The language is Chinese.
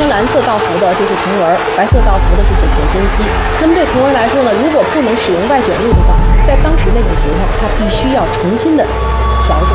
穿蓝色道服的就是同文，白色道服的是整田真希。那么对同文来说呢，如果不能使用外卷入的话，在当时那种情况，他必须要重新的调整。